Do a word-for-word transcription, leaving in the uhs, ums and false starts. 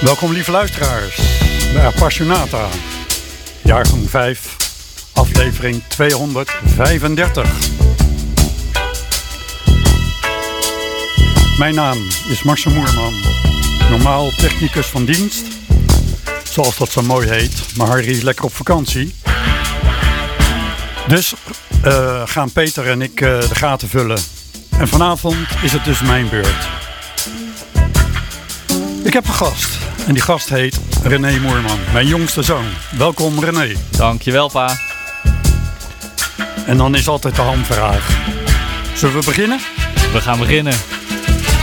Welkom lieve luisteraars bij Appassionata, jaargang vijf, aflevering tweehonderdvijfendertig. Mijn naam is Marcel Moerman, normaal technicus van dienst, zoals dat zo mooi heet, maar Harry is lekker op vakantie. Dus uh, gaan Peter en ik uh, de gaten vullen. En vanavond is het dus mijn beurt. Ik heb een gast. En die gast heet René Moerman, mijn jongste zoon. Welkom René. Dankjewel pa. En dan is altijd de hamvraag. Zullen we beginnen? We gaan beginnen.